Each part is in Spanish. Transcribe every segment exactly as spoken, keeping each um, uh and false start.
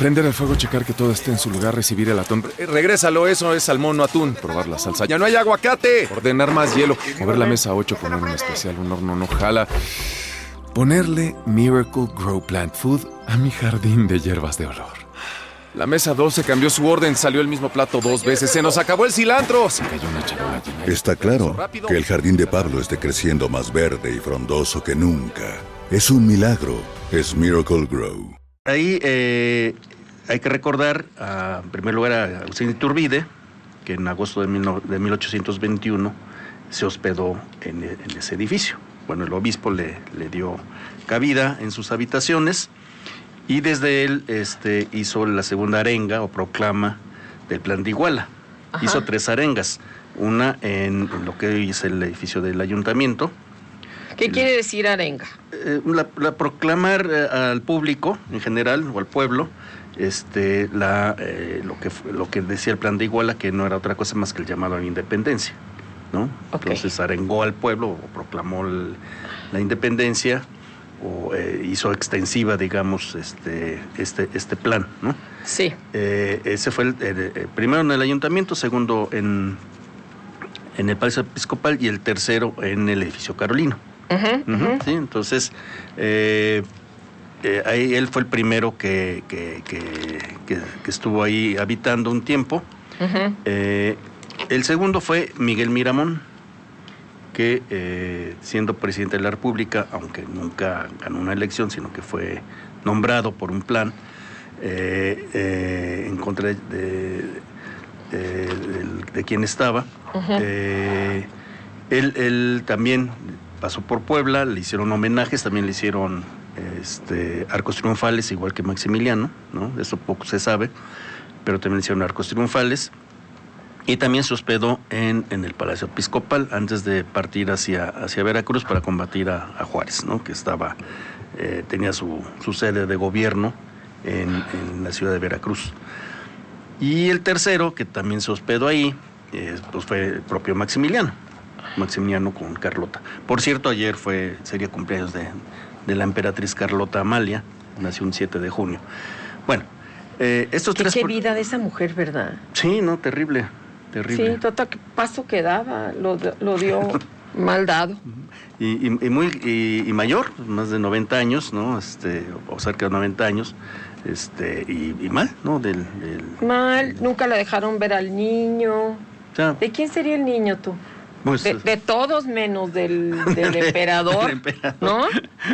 Prender el fuego, checar que todo esté en su lugar, recibir el atún. Eh, regrésalo, eso es salmón, no atún. Probar la salsa. ¡Ya no hay aguacate! Ordenar más hielo. Mover la mesa a ocho, poner un especial, un horno no jala. Ponerle Miracle Grow Plant Food a mi jardín de hierbas de olor. La mesa doce cambió su orden, salió el mismo plato dos veces. ¡Se nos acabó el cilantro! Se cayó una charola llena. Está claro que el jardín de Pablo esté creciendo más verde y frondoso que nunca. Es un milagro. Es Miracle Grow. Ahí eh, hay que recordar, uh, en primer lugar, a Agustín Iturbide, que en agosto de, mil, de mil ochocientos veintiuno se hospedó en, en ese edificio. Bueno, el obispo le, le dio cabida en sus habitaciones y desde él este, hizo la segunda arenga o proclama del Plan de Iguala. Ajá. Hizo tres arengas, una en, en lo que hoy es el edificio del ayuntamiento. ¿Qué el, quiere decir arenga? Eh, la, la proclamar eh, al público en general o al pueblo este, la, eh, lo, que, lo que decía el Plan de Iguala, que no era otra cosa más que el llamado a la independencia, ¿no? Okay. Entonces arengó al pueblo o proclamó el, la independencia o eh, hizo extensiva, digamos, este, este, este plan, ¿no? Sí. Eh, ese fue el, el, el primero en el ayuntamiento, segundo en, en el Palacio Episcopal y el tercero en el edificio Carolino. Uh-huh, uh-huh. Uh-huh, sí, entonces eh, eh, ahí él fue el primero que, que, que, que, que estuvo ahí habitando un tiempo. Uh-huh. Eh, el segundo fue Miguel Miramón, que eh, siendo presidente de la República, aunque nunca ganó una elección, sino que fue nombrado por un plan eh, eh, en contra de, de, de, de, de quien estaba, uh-huh. eh, él, él también pasó por Puebla, le hicieron homenajes, también le hicieron este, arcos triunfales, igual que Maximiliano, ¿no? Eso poco se sabe, pero también le hicieron arcos triunfales. Y también se hospedó en, en el Palacio Episcopal antes de partir hacia, hacia Veracruz para combatir a, a Juárez, ¿no? Que estaba, eh, tenía su, su sede de gobierno en, en la ciudad de Veracruz. Y el tercero, que también se hospedó ahí, eh, pues fue el propio Maximiliano. Maximiliano con Carlota. Por cierto, ayer fue sería cumpleaños de, de la emperatriz Carlota Amalia, nació un siete de junio. Bueno, eh, estos ¿Qué, tres... qué vida de esa mujer, ¿verdad? Sí, no, terrible, terrible. Sí, total paso que daba, lo, lo dio mal dado. Y, y, y muy y, y mayor, más de noventa años, ¿no? Este, o cerca de noventa años, este, y, y mal, ¿no? Del, del, mal, del... nunca la dejaron ver al niño. O sea, ¿de quién sería el niño tú? Pues, de, de todos menos del, del emperador, el emperador, ¿no?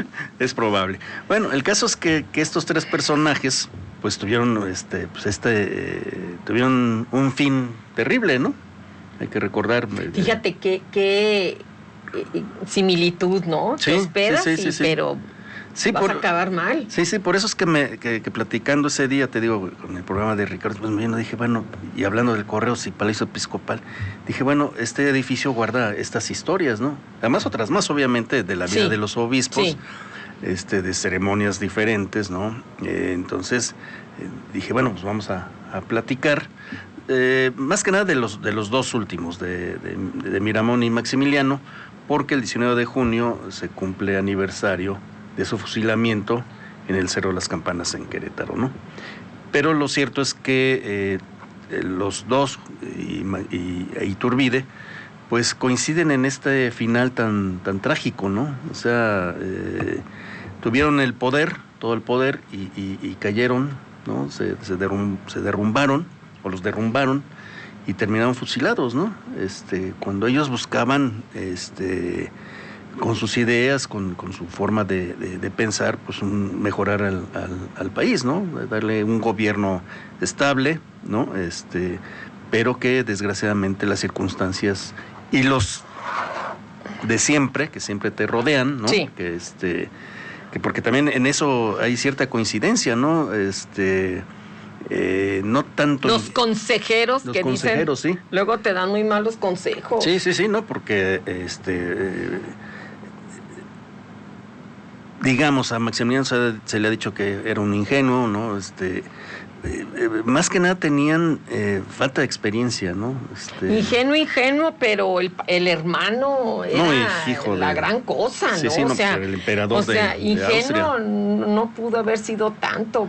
Es probable. Bueno, el caso es que, que estos tres personajes, pues tuvieron, este, pues este, eh, tuvieron un fin terrible, ¿no? Hay que recordar. Fíjate qué qué eh, similitud, ¿no? Sí, Te hospedas, sí, sí, sí, sí. pero sí, vas por, a acabar mal. Sí, sí, por eso es que me que, que platicando ese día, te digo, con el programa de Ricardo, pues me dije, bueno, y hablando del Correos y Palacio Episcopal, dije, bueno, este edificio guarda estas historias, ¿no? Además otras más, obviamente, de la vida sí. de los obispos, sí. este, de ceremonias diferentes, ¿no? Eh, entonces, eh, dije, bueno, pues vamos a, a platicar, eh, más que nada de los, de los dos últimos, de, de, de Miramón y Maximiliano, porque el diecinueve de junio se cumple aniversario de su fusilamiento en el Cerro de las Campanas en Querétaro, ¿no? Pero lo cierto es que eh, los dos y, y, e Iturbide pues coinciden en este final tan, tan trágico, ¿no? O sea, eh, tuvieron el poder, todo el poder, y, y, y cayeron, ¿no? Se, se, derrum, se derrumbaron, o los derrumbaron, y terminaron fusilados, ¿no? Este, cuando ellos buscaban, este... con sus ideas, con, con su forma de, de, de pensar, pues un, mejorar al, al, al país, ¿no? Darle un gobierno estable, ¿no? Este, pero que desgraciadamente las circunstancias y los de siempre, que siempre te rodean, ¿no? Sí. Que este, que porque también en eso hay cierta coincidencia, ¿no? Este, eh, no tanto los consejeros los que consejeros, dicen, sí. Luego te dan muy malos consejos. Sí, sí, sí, no, porque este eh, digamos, a Maximiliano se, se le ha dicho que era un ingenuo, ¿no? Este, eh, eh, más que nada tenían eh, falta de experiencia, ¿no? Este... Ingenuo, ingenuo, pero el, el hermano era no, hijo la de... gran cosa, ¿no? Sí, sí, no, o sea, el emperador o sea, de, ingenuo de Austria. no pudo haber sido tanto,